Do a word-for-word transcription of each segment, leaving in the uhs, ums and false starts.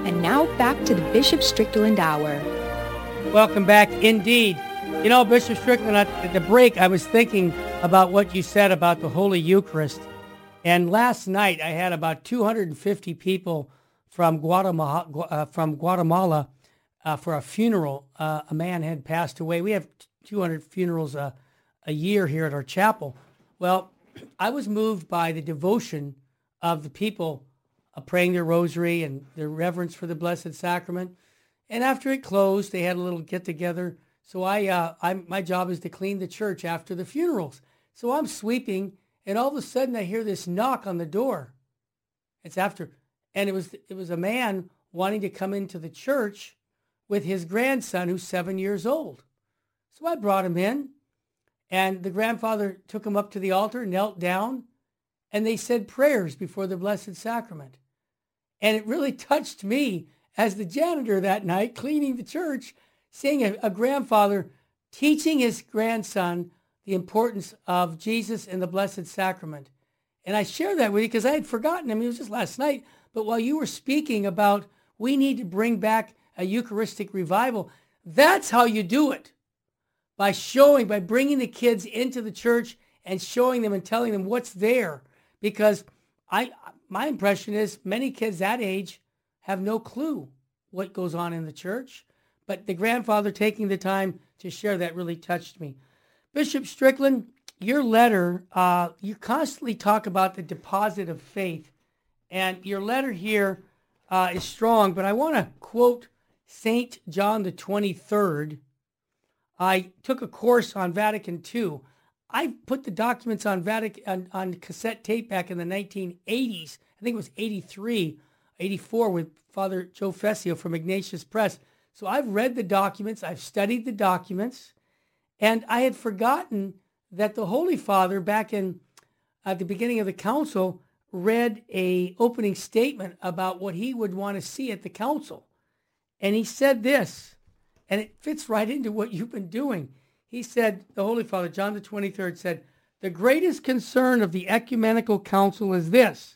And now back to the Bishop Strickland Hour. Welcome back indeed. You know, Bishop Strickland, at the break, I was thinking about what you said about the Holy Eucharist. And last night, I had about two hundred fifty people from Guatemala, uh, from Guatemala uh, for a funeral. Uh, a man had passed away. We have two hundred funerals uh, a year here at our chapel. Well, I was moved by the devotion of the people uh, praying their rosary and their reverence for the Blessed Sacrament. And after it closed, they had a little get-together. So I, uh, I, my job is to clean the church after the funerals. So I'm sweeping, and all of a sudden I hear this knock on the door. It's after, and it was it was a man wanting to come into the church with his grandson who's seven years old. So I brought him in, and the grandfather took him up to the altar, knelt down, and they said prayers before the Blessed Sacrament. And it really touched me as the janitor that night, cleaning the church, seeing a, a grandfather teaching his grandson the importance of Jesus and the Blessed Sacrament. And I share that with you because I had forgotten. I mean, it was just last night. But while you were speaking about we need to bring back a Eucharistic revival, that's how you do it. By showing, by bringing the kids into the church and showing them and telling them what's there. Because I, my impression is many kids that age have no clue what goes on in the church. But the grandfather taking the time to share that really touched me. Bishop Strickland, your letter, uh, you constantly talk about the deposit of faith. And your letter here uh, is strong, but I want to quote Saint John the twenty-third. I took a course on Vatican two. I put the documents on Vatican on, on cassette tape back in the nineteen eighties. I think it was eighty-three, eighty-four with Father Joe Fessio from Ignatius Press. So I've read the documents, I've studied the documents, and I had forgotten that the Holy Father back in at the beginning of the council read a opening statement about what he would want to see at the council. And he said this, and it fits right into what you've been doing. He said, the Holy Father, John the twenty-third, said, the greatest concern of the ecumenical council is this.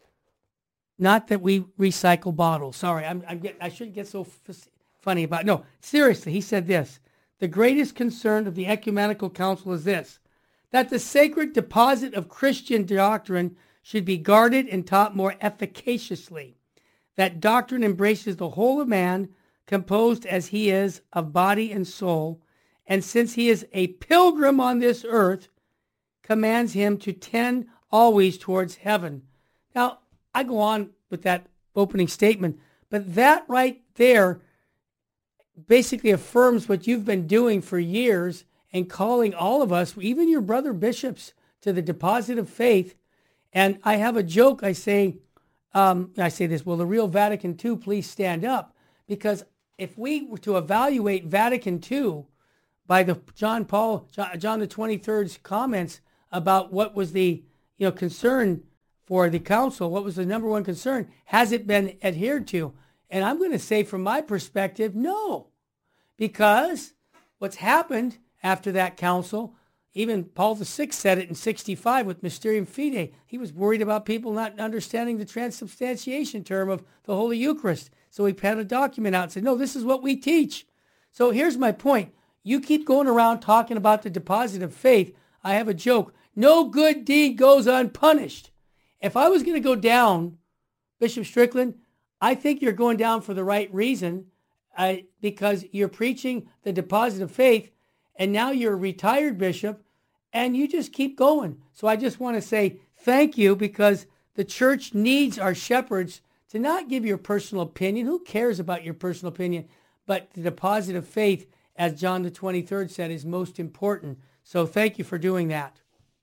Not that we recycle bottles. Sorry, I'm, I'm getting, I shouldn't get so f- funny about it. No, seriously, he said this. The greatest concern of the ecumenical council is this, that the sacred deposit of Christian doctrine should be guarded and taught more efficaciously. That doctrine embraces the whole of man, composed as he is of body and soul, and since he is a pilgrim on this earth, commands him to tend always towards heaven. Now, I go on with that opening statement, but that right there basically affirms what you've been doing for years and calling all of us, even your brother bishops, to the deposit of faith. And I have a joke. I say, um, I say this, will the real Vatican two please stand up? Because if we were to evaluate Vatican two by the John Paul, John, John the twenty-third's comments about what was the you know concern for the council, what was the number one concern, has it been adhered to? And I'm going to say from my perspective, no. Because what's happened after that council, even Paul the Sixth said it in sixty-five with Mysterium Fidei. He was worried about people not understanding the transubstantiation term of the Holy Eucharist. So he had a document out and said, no, this is what we teach. So here's my point. You keep going around talking about the deposit of faith. I have a joke. No good deed goes unpunished. If I was going to go down, Bishop Strickland, I think you're going down for the right reason uh, because you're preaching the deposit of faith, and now you're a retired bishop, and you just keep going. So I just want to say thank you, because the church needs our shepherds to not give your personal opinion. Who cares about your personal opinion? But the deposit of faith, as John the twenty-third said, is most important. So thank you for doing that.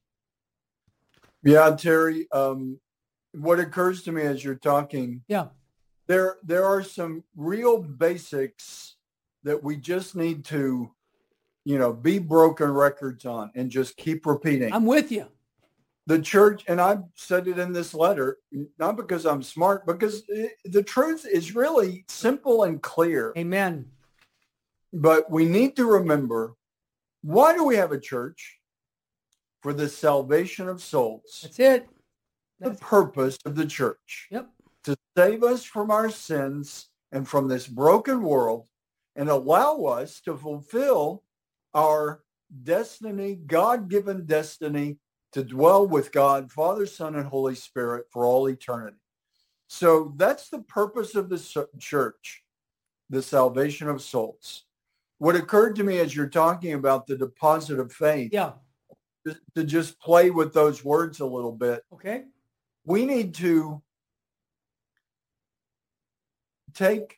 Yeah, Terry, um, what occurs to me as you're talking, yeah, there there are some real basics that we just need to, you know, be broken records on and just keep repeating. I'm with you. The church, and I've said it in this letter, not because I'm smart, because it, the truth is really simple and clear. Amen. But we need to remember, why do we have a church? For the salvation of souls. That's it. That's the purpose of the church. Yep. To save us from our sins and from this broken world and allow us to fulfill our destiny, God-given destiny, to dwell with God, Father, Son, and Holy Spirit for all eternity. So that's the purpose of the church, the salvation of souls. What occurred to me as you're talking about the deposit of faith, yeah, to, to just play with those words a little bit. Okay. We need to take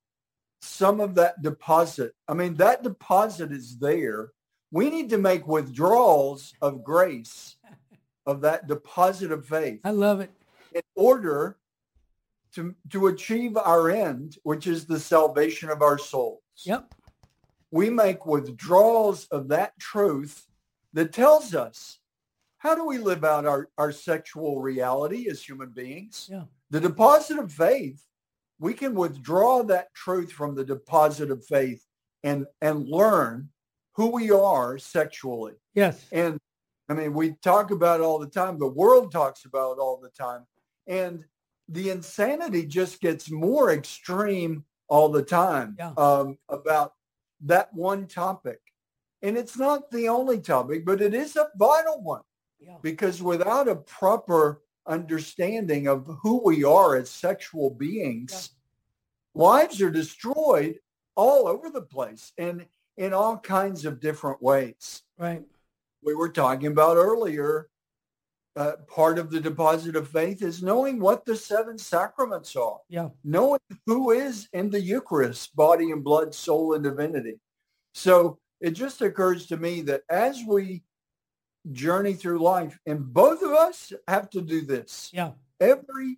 some of that deposit. I mean, that deposit is there. We need to make withdrawals of grace, of that deposit of faith. I love it. In order to, to achieve our end, which is the salvation of our souls. Yep. We make withdrawals of that truth that tells us, how do we live out our, our sexual reality as human beings? Yeah. The deposit of faith, we can withdraw that truth from the deposit of faith and, and learn who we are sexually. Yes. And I mean, we talk about it all the time. The world talks about it all the time. And the insanity just gets more extreme all the time yeah. um, about that one topic. And it's not the only topic, but it is a vital one. Yeah. Because without a proper understanding of who we are as sexual beings, yeah. lives are destroyed all over the place and in all kinds of different ways. Right. We were talking about earlier, uh, part of the deposit of faith is knowing what the seven sacraments are. Yeah. Knowing who is in the Eucharist, body and blood, soul and divinity. So it just occurs to me that as we journey through life, and both of us have to do this. Yeah. Every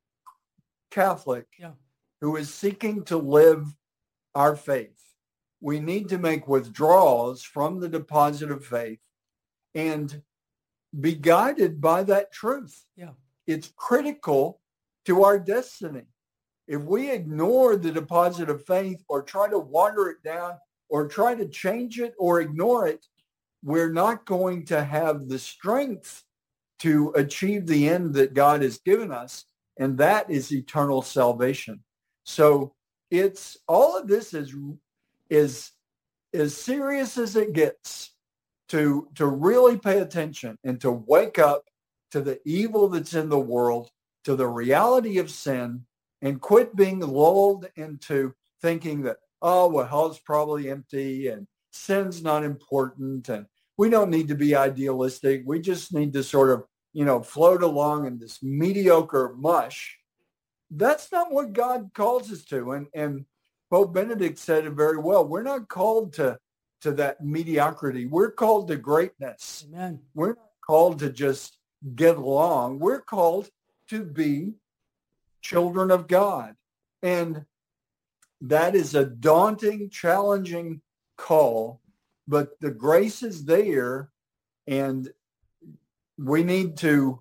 Catholic yeah. who is seeking to live our faith, we need to make withdrawals from the deposit of faith and be guided by that truth. Yeah. It's critical to our destiny. If we ignore the deposit of faith or try to water it down or try to change it or ignore it, we're not going to have the strength to achieve the end that God has given us, and that is eternal salvation. So it's all of this is is as serious as it gets to to really pay attention and to wake up to the evil that's in the world, to the reality of sin, and quit being lulled into thinking that, oh, well, hell's probably empty and sin's not important and we don't need to be idealistic. We just need to sort of, you know, float along in this mediocre mush. That's not what God calls us to. And, and Pope Benedict said it very well. We're not called to, to that mediocrity. We're called to greatness. Amen. We're not called to just get along. We're called to be children of God. And that is a daunting, challenging call, but the grace is there, and we need to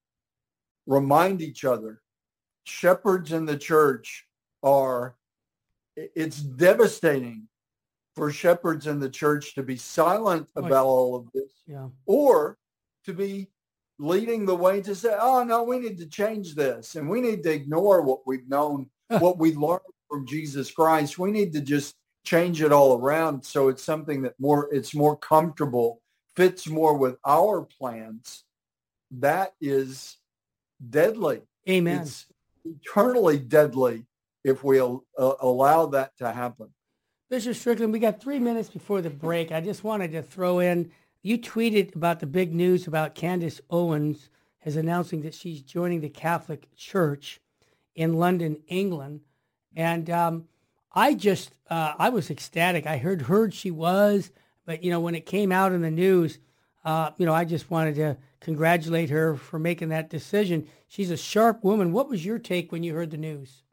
remind each other. Shepherds in the church are, it's devastating for shepherds in the church to be silent about all of this, yeah. or to be leading the way to say, oh, no, we need to change this, and we need to ignore what we've known, what we learned from Jesus Christ. We need to just change it all around so it's something that more, it's more comfortable, fits more with our plans. That is deadly. Amen. It's eternally deadly if we uh, allow that to happen. Bishop Strickland, we got three minutes before the break. I just wanted to throw in, you tweeted about the big news about Candace Owens is announcing that she's joining the Catholic Church in London, England. And um, I just, uh, I was ecstatic. I heard, heard she was, but, you know, when it came out in the news, uh, you know, I just wanted to congratulate her for making that decision. She's a sharp woman. What was your take when you heard the news?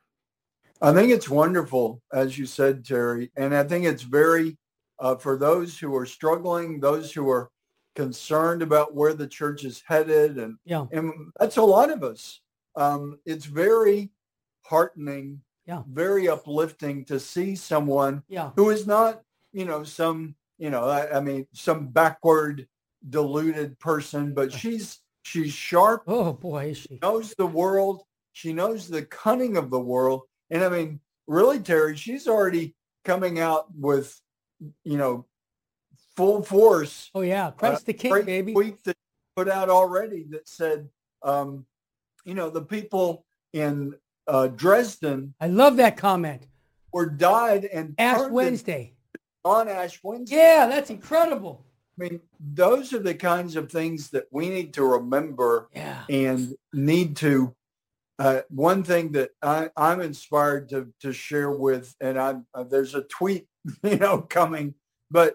I think it's wonderful, as you said, Terry. And I think it's very, uh, for those who are struggling, those who are concerned about where the church is headed. And, yeah. and that's a lot of us. Um, it's very heartening, yeah. very uplifting to see someone yeah. who is not, you know, some, you know, I, I mean, some backward, deluded person, but she's, she's sharp. Oh, boy, is she. Knows the world. She knows the cunning of the world. And I mean, really, Terry, she's already coming out with, you know, full force. Oh, yeah. Christ uh, the King, baby. Tweet that put out already that said, um, you know, the people in uh, Dresden. I love that comment. Were died and Ash Wednesday. On Ash Wednesday. Yeah, that's incredible. I mean, those are the kinds of things that we need to remember yeah. and need to. Uh, one thing that I, I'm inspired to to share with, and I uh, there's a tweet, you know, coming. But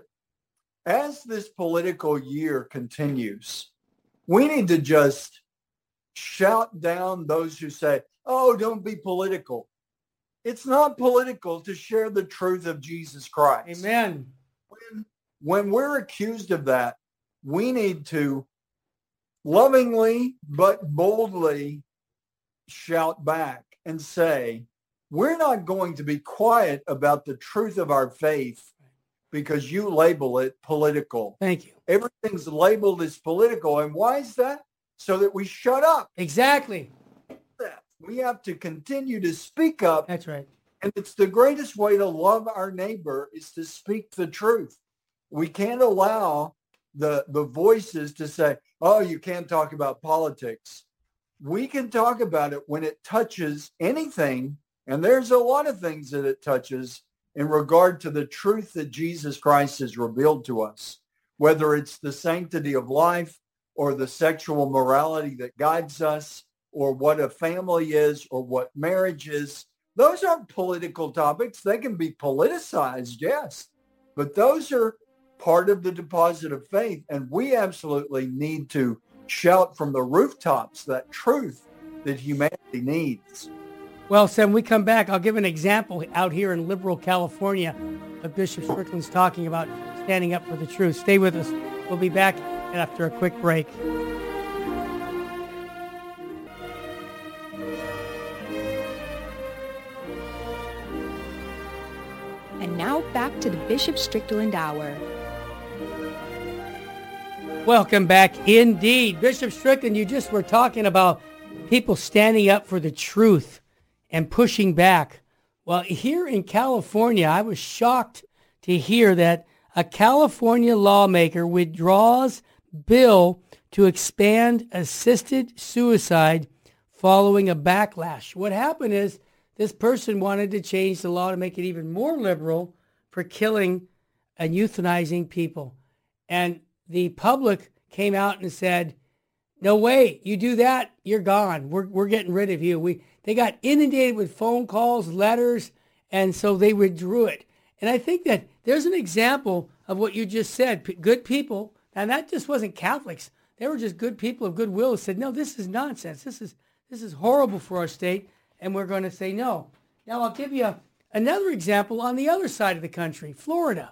as this political year continues, we need to just shout down those who say, "Oh, don't be political." It's not political to share the truth of Jesus Christ. Amen. When, when we're accused of that, we need to lovingly but boldly shout back and say, we're not going to be quiet about the truth of our faith because you label it political. Thank you. Everything's labeled as political. And why is that? So that we shut up. Exactly. We have to continue to speak up. That's right. And it's the greatest way to love our neighbor is to speak the truth. We can't allow the, the voices to say, oh, you can't talk about politics. We can talk about it when it touches anything. And there's a lot of things that it touches in regard to the truth that Jesus Christ has revealed to us, whether it's the sanctity of life or the sexual morality that guides us, or what a family is, or what marriage is. Those aren't political topics. They can be politicized, yes, but those are part of the deposit of faith. And we absolutely need to shout from the rooftops that truth that humanity needs. Well, Sam, when we come back, I'll give an example out here in liberal California of Bishop Strickland's talking about standing up for the truth. Stay with us. We'll be back after a quick break. And now back to the Bishop Strickland Hour. Welcome back indeed. Bishop Strickland, you just were talking about people standing up for the truth and pushing back. Well, here in California, I was shocked to hear that a California lawmaker withdraws bill to expand assisted suicide following a backlash. What happened is this person wanted to change the law to make it even more liberal for killing and euthanizing people. And the public came out and said, no way, you do that, you're gone. We're we're getting rid of you. We They got inundated with phone calls, letters, and so they withdrew it. And I think that there's an example of what you just said. P- good people, and that just wasn't Catholics. They were just good people of goodwill who said, no, this is nonsense. This is this is horrible for our state. And we're going to say no. Now, I'll give you a, another example on the other side of the country, Florida.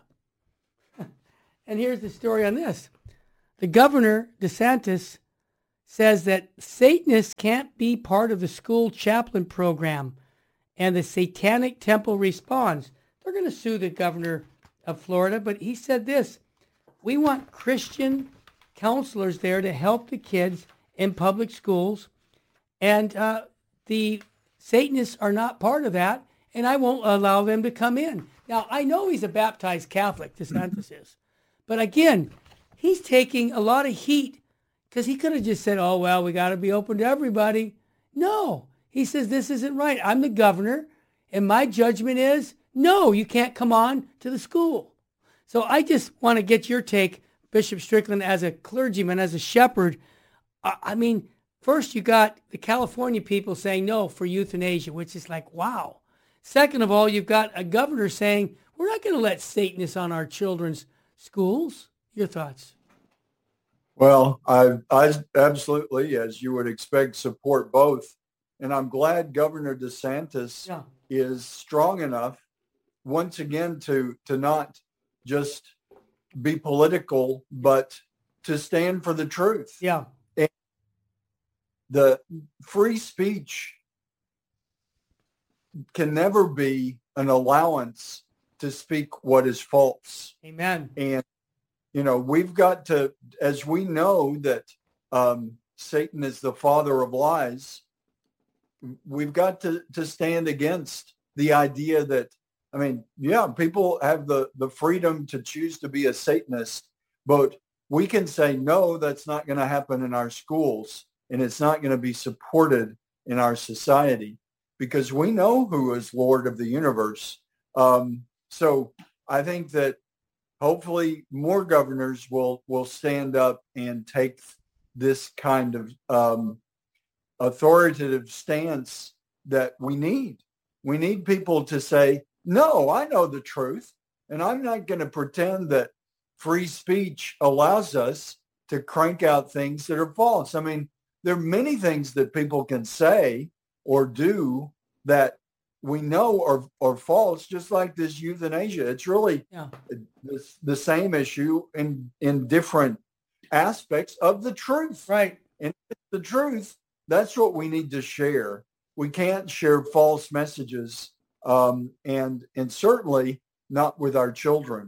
And here's the story on this. The governor, DeSantis, says that Satanists can't be part of the school chaplain program. And the Satanic Temple responds. They're going to sue the governor of Florida, but he said this: we want Christian counselors there to help the kids in public schools. And uh, the Satanists are not part of that, and I won't allow them to come in. Now, I know he's a baptized Catholic, DeSantis is. But again, he's taking a lot of heat because he could have just said, oh, well, we got to be open to everybody. No, he says this isn't right. I'm the governor, and my judgment is, no, you can't come on to the school. So I just want to get your take, Bishop Strickland, as a clergyman, as a shepherd. I mean, first, you got the California people saying no for euthanasia, which is like, wow. Second of all, you've got a governor saying, we're not going to let Satanists on our children's schools. Your thoughts? Well, I, I absolutely, as you would expect, support both. And I'm glad Governor DeSantis yeah. is strong enough, once again, to, to not just be political, but to stand for the truth. Yeah. The free speech can never be an allowance to speak what is false. Amen. And, you know, we've got to, as we know that um, Satan is the father of lies, we've got to, to stand against the idea that, I mean, yeah, people have the, the freedom to choose to be a Satanist, but we can say, no, that's not going to happen in our schools, and it's not going to be supported in our society, because we know who is Lord of the universe. Um, so I think that hopefully more governors will, will stand up and take this kind of um, authoritative stance that we need. We need people to say, no, I know the truth, and I'm not going to pretend that free speech allows us to crank out things that are false. I mean, there are many things that people can say or do that we know are, are false, just like this euthanasia. It's really yeah. the, the same issue in, in different aspects of the truth. Right. And the truth, that's what we need to share. We can't share false messages, um, and and certainly not with our children.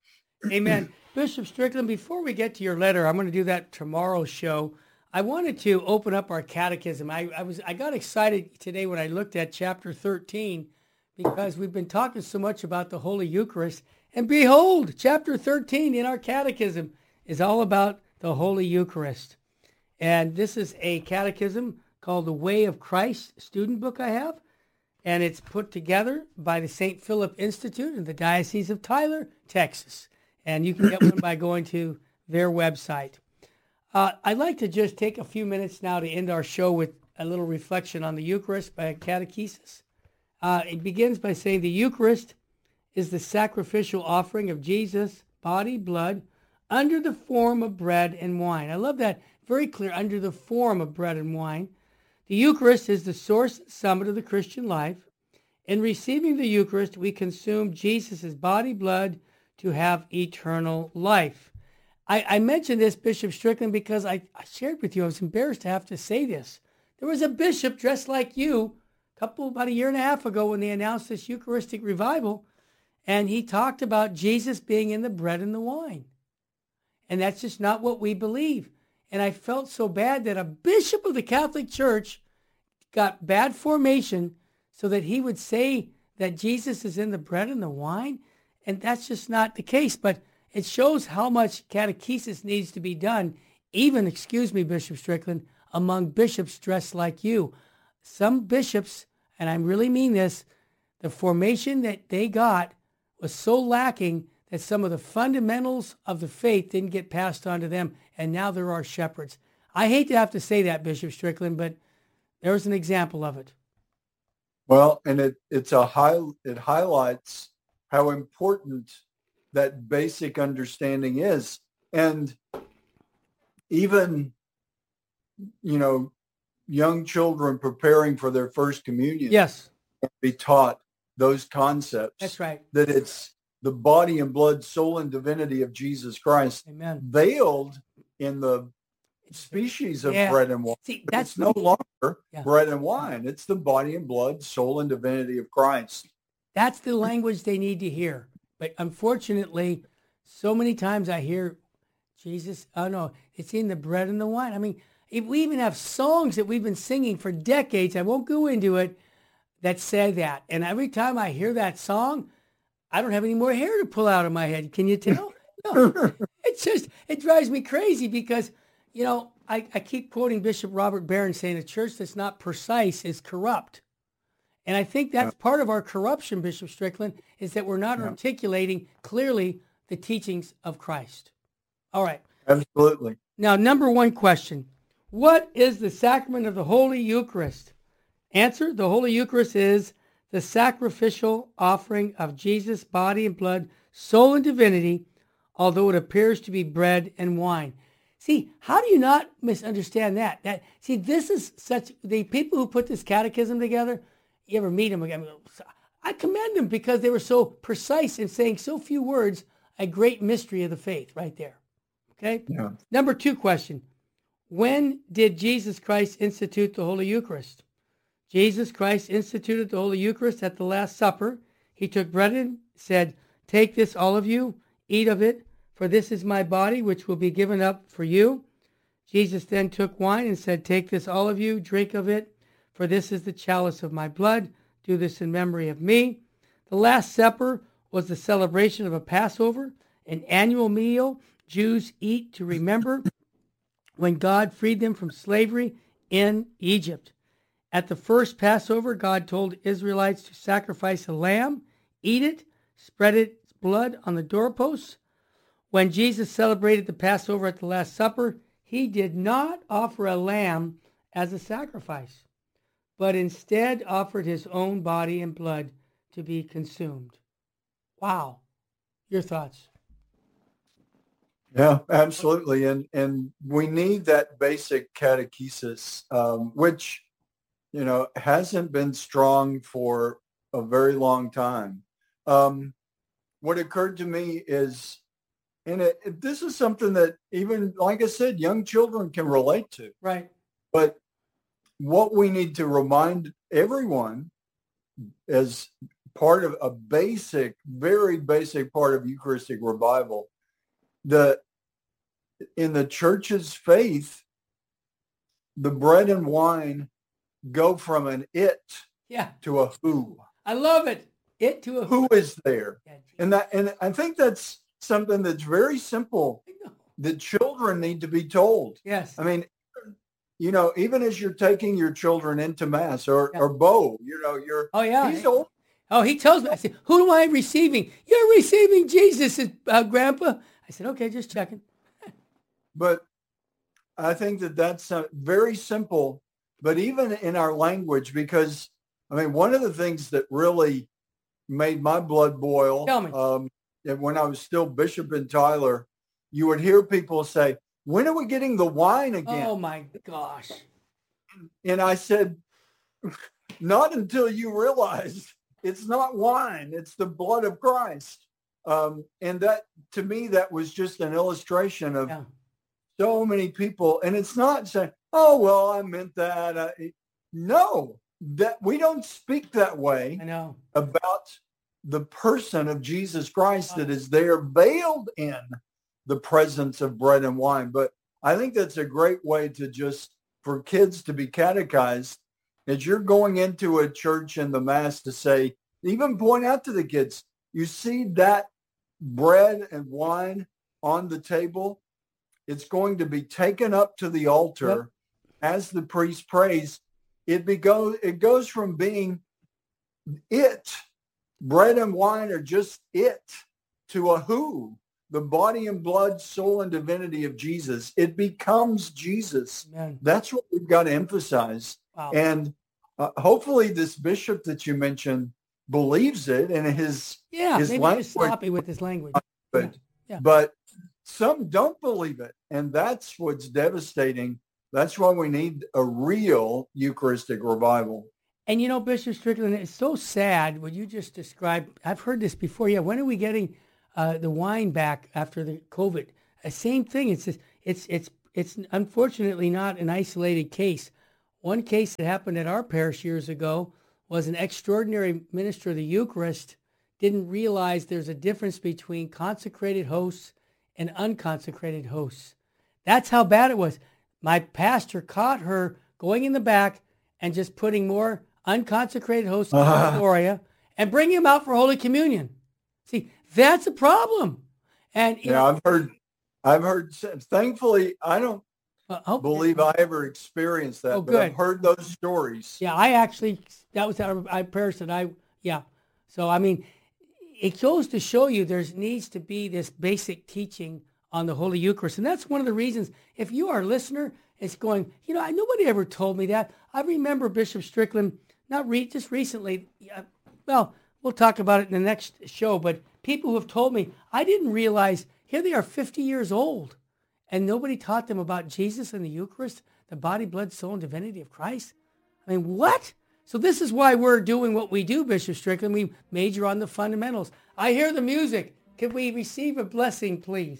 Amen. Bishop Strickland, before we get to your letter, I'm going to do that tomorrow's show. I wanted to open up our catechism. I, I was I got excited today when I looked at chapter thirteen, because we've been talking so much about the Holy Eucharist. And behold, chapter thirteen in our catechism is all about the Holy Eucharist. And this is a catechism called The Way of Christ student book I have. And it's put together by the Saint Philip Institute in the Diocese of Tyler, Texas. And you can get one by going to their website. Uh, I'd like to just take a few minutes now to end our show with a little reflection on the Eucharist by a catechesis. Uh, it begins by saying the Eucharist is the sacrificial offering of Jesus' body, blood, under the form of bread and wine. I love that. Very clear, under the form of bread and wine. The Eucharist is the source and summit of the Christian life. In receiving the Eucharist, we consume Jesus' body, blood, to have eternal life. I, I mentioned this, Bishop Strickland, because I, I shared with you, I was embarrassed to have to say this. There was a bishop dressed like you a couple, about a year and a half ago when they announced this Eucharistic revival, and he talked about Jesus being in the bread and the wine. And that's just not what we believe. And I felt so bad that a bishop of the Catholic Church got bad formation so that he would say that Jesus is in the bread and the wine. And that's just not the case. But it shows how much catechesis needs to be done, even, excuse me, Bishop Strickland, among bishops dressed like you. Some bishops, and I really mean this, the formation that they got was so lacking that some of the fundamentals of the faith didn't get passed on to them, and now there are shepherds. I hate to have to say that, Bishop Strickland, but there's an example of it. Well, and it it's a high it highlights how important that basic understanding is. And even, you know, young children preparing for their first communion, yes, be taught those concepts. That's right. That it's the body and blood, soul and divinity of Jesus Christ, Amen, veiled in the species of yeah. bread and wine. See, that's it's no longer yeah. bread and wine. It's the body and blood, soul and divinity of Christ. That's the language they need to hear. But unfortunately, so many times I hear Jesus, oh no, it's in the bread and the wine. I mean, if we even have songs that we've been singing for decades, I won't go into it, that say that. And every time I hear that song, I don't have any more hair to pull out of my head. Can you tell? No, it's just, it drives me crazy because, you know, I, I keep quoting Bishop Robert Barron saying a church that's not precise is corrupt. And I think that's part of our corruption, Bishop Strickland, is that we're not yeah. articulating clearly the teachings of Christ. All right. Absolutely. Now, number one question. What is the sacrament of the Holy Eucharist? Answer, the Holy Eucharist is the sacrificial offering of Jesus' body and blood, soul and divinity, although it appears to be bread and wine. See, how do you not misunderstand that? That see, this is such, the people who put this catechism together, you ever meet them again? I commend them because they were so precise in saying so few words, a great mystery of the faith right there. Okay? Yeah. Number two question. When did Jesus Christ institute the Holy Eucharist? Jesus Christ instituted the Holy Eucharist at the Last Supper. He took bread and said, "Take this, all of you, eat of it, for this is my body, which will be given up for you." Jesus then took wine and said, "Take this, all of you, drink of it, for this is the chalice of my blood, Do this in memory of me. The Last Supper was the celebration of a Passover, an annual meal Jews eat to remember when God freed them from slavery in Egypt. At the first Passover, God told Israelites to sacrifice a lamb, eat it, spread its blood on the doorposts. When Jesus celebrated the Passover at the Last Supper, he did not offer a lamb as a sacrifice, but instead offered his own body and blood to be consumed. Wow. Your thoughts? Yeah, absolutely. And and we need that basic catechesis, um, which, you know, hasn't been strong for a very long time. Um, what occurred to me is, and it, it, this is something that even, like I said, young children can relate to. Right. But what we need to remind everyone as part of a basic, very basic part of Eucharistic revival, the in the church's faith, the bread and wine go from an it Yeah. to a who. I love it. It to a Who is there? Yeah, Jesus. And that, and I think that's something that's very simple I know. that children need to be told. Yes. I mean, you know, even as you're taking your children into mass, or, Yeah. or Bo, you know, you're, Oh, yeah. he's old. Oh, he tells me, I said, who am I receiving? You're receiving Jesus, uh, Grandpa. I said, okay, just checking. But I think that that's uh, very simple, but even in our language, because, I mean, one of the things that really made my blood boil, Tell me. um, and when I was still Bishop in Tyler, you would hear people say, when are we getting the wine again? Oh, my gosh. And I said, not until you realize it's not wine, it's the blood of Christ. Um, and that, to me, that was just an illustration of Yeah. so many people. And it's not saying, oh, well, I meant that. I, no, that we don't speak that way I know. about the person of Jesus Christ that is there veiled in the presence of bread and wine. But I think that's a great way to just, for kids to be catechized, as you're going into a church in the Mass, to say, even point out to the kids, you see that bread and wine on the table, it's going to be taken up to the altar. Yep. As the priest prays. It, be go, it goes from being it, bread and wine are just it, to a who, the body and blood, soul and divinity of Jesus. It becomes Jesus. Amen. That's what we've got to emphasize. Wow. And uh, hopefully this bishop that you mentioned believes it, and his Yeah, his maybe language, just sloppy with his language. but, Yeah, yeah. but some don't believe it. And that's what's devastating. That's why we need a real Eucharistic revival. And you know, Bishop Strickland, it's so sad what you just described. I've heard this before. Yeah, when are we getting uh, the wine back after the COVID? Uh, same thing. It's just, it's it's it's unfortunately not an isolated case. One case that happened at our parish years ago was an extraordinary minister of the Eucharist didn't realize there's a difference between consecrated hosts and unconsecrated hosts. That's how bad it was. My pastor caught her going in the back and just putting more unconsecrated hosts Uh-huh. in Gloria and bringing them out for Holy Communion. See, that's a problem. And you Yeah, know, I've heard, I've heard, thankfully, I don't uh, hope- believe I ever experienced that, Oh, but I've good. heard those stories. Yeah, I actually, that was our, our parish that I, yeah. So, I mean, it goes to show you there needs to be this basic teaching on the Holy Eucharist. And that's one of the reasons, if you are a listener, it's going, you know, I nobody ever told me that. I remember Bishop Strickland, not re- just recently, uh, well, we'll talk about it in the next show, but people who have told me, I didn't realize, here they are fifty years old, and nobody taught them about Jesus and the Eucharist, the body, blood, soul, and divinity of Christ. I mean, what? So this is why we're doing what we do, Bishop Strickland. We major on the fundamentals. I hear the music. Can we receive a blessing, please?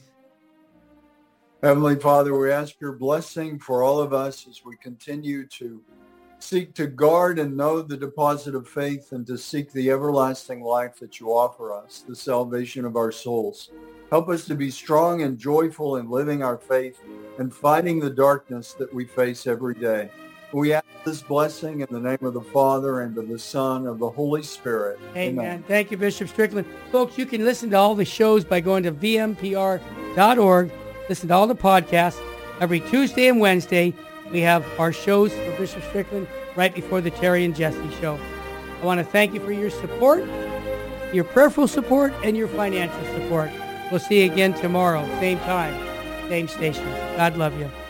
Heavenly Father, we ask your blessing for all of us as we continue to seek to guard and know the deposit of faith, and to seek the everlasting life that you offer us, the salvation of our souls. Help us to be strong and joyful in living our faith and fighting the darkness that we face every day. We ask this blessing in the name of the Father, and of the Son, and of the Holy Spirit. Amen. Amen. Thank you, Bishop Strickland. Folks, you can listen to all the shows by going to v m p r dot org. Listen to all the podcasts. Every Tuesday and Wednesday, we have our shows for Bishop Strickland right before the Terry and Jesse show. I want to thank you for your support, your prayerful support, and your financial support. We'll see you again tomorrow, same time, same station. God love you.